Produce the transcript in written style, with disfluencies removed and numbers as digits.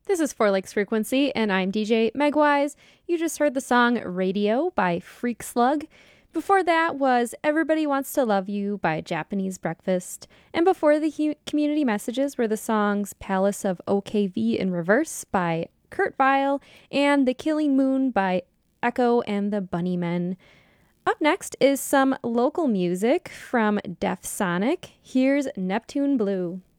This is Four Lakes Frequency, and I'm DJ Megwise. You just heard the song Radio by Freak Slug. Before that was Everybody Wants to Love You by Japanese Breakfast. And before the community messages were the songs Palace of OKV in Reverse by Kurt Vile and The Killing Moon by Echo and the Bunnymen. Up next is some local music from Def Sonic. Here's Neptune Blue.